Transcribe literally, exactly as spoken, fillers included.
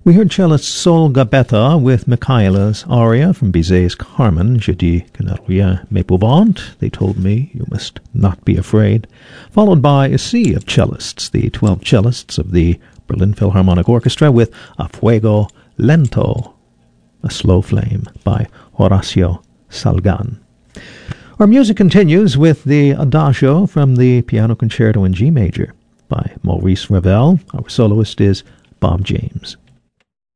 We heard cellist Sol Gabetta with Michaela's aria from Bizet's Carmen, Je dis que ne rien m'épouvante, They told me you must not be afraid, followed by a sea of cellists, the twelve cellists of the Berlin Philharmonic Orchestra with A Fuego Lento, A Slow Flame by Horacio Salgan. Our music continues with the Adagio from the Piano Concerto in G Major by Maurice Ravel. Our soloist is Bob James.